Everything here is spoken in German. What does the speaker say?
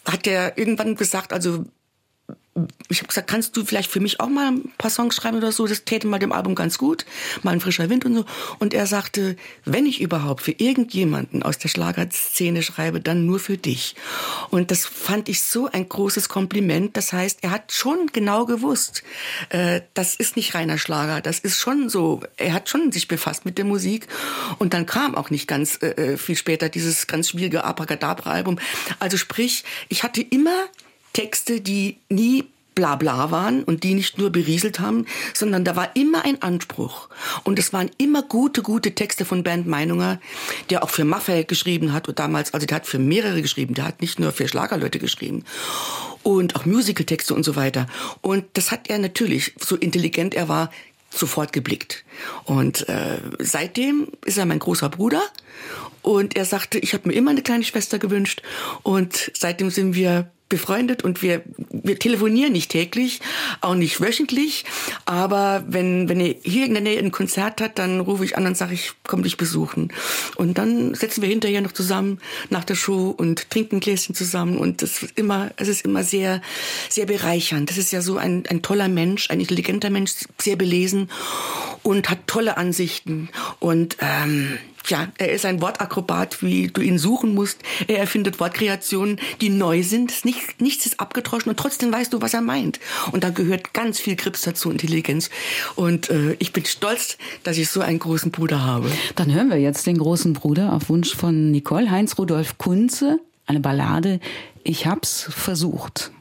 hat er irgendwann gesagt, also ich habe gesagt, kannst du vielleicht für mich auch mal ein paar Songs schreiben oder so? Das täte mal dem Album ganz gut, mal ein frischer Wind und so. Und er sagte, wenn ich überhaupt für irgendjemanden aus der Schlagerszene schreibe, dann nur für dich. Und das fand ich so ein großes Kompliment. Das heißt, er hat schon genau gewusst, das ist nicht reiner Schlager, das ist schon so. Er hat schon sich befasst mit der Musik. Und dann kam auch nicht ganz viel später dieses ganz schwierige Abracadabra-Album. Also sprich, ich hatte immer Texte, die nie bla bla waren und die nicht nur berieselt haben, sondern da war immer ein Anspruch. Und es waren immer gute Texte von Bernd Meinunger, der auch für Maffay geschrieben hat und damals, also der hat für mehrere geschrieben, der hat nicht nur für Schlagerleute geschrieben. Und auch Musical-Texte und so weiter. Und das hat er natürlich, so intelligent er war, sofort geblickt. Und seitdem ist er mein großer Bruder. Und er sagte, ich habe mir immer eine kleine Schwester gewünscht. Und seitdem sind wir befreundet und wir telefonieren nicht täglich, auch nicht wöchentlich, aber wenn er hier in der Nähe ein Konzert hat, dann rufe ich an und sage, ich komme dich besuchen. Und dann setzen wir hinterher noch zusammen nach der Show und trinken ein Gläschen zusammen und es ist immer sehr, sehr bereichernd. Das ist ja so ein toller Mensch, ein intelligenter Mensch, sehr belesen und hat tolle Ansichten und ja, er ist ein Wortakrobat, wie du ihn suchen musst. Er erfindet Wortkreationen, die neu sind. Nichts ist abgedroschen und trotzdem weißt du, was er meint. Und da gehört ganz viel Grips dazu, Intelligenz. Und ich bin stolz, dass ich so einen großen Bruder habe. Dann hören wir jetzt den großen Bruder auf Wunsch von Nicole. Heinz Rudolf Kunze, eine Ballade. Ich hab's versucht.